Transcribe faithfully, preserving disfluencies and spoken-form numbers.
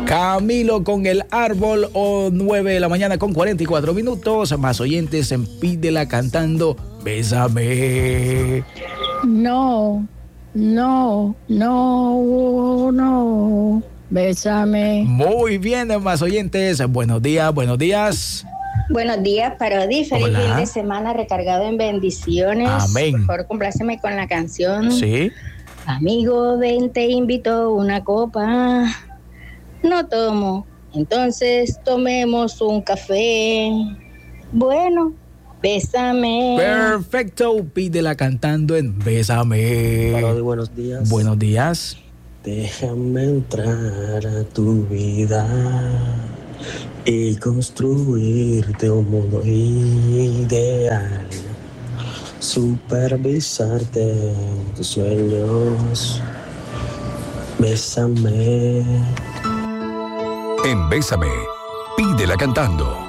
Camilo con El Árbol, o nueve de la mañana con cuarenta y cuatro minutos. Más oyentes en Pídela cantando Bésame. No, no, no, no. Bésame. Muy bien, más oyentes. Buenos días, buenos días. Buenos días, Parodi. Feliz Hola. fin de semana recargado en bendiciones. Amén. Por favor, compláceme con la canción. Sí. Amigo, ven, te invito una copa. No tomo, entonces tomemos un café. Bueno, bésame. Perfecto, Pídela cantando en Bésame. Parodi, buenos días. Buenos días. Déjame entrar a tu vida y construirte un mundo ideal. Supervisarte en tus sueños. Bésame. En Bésame, Pídela cantando.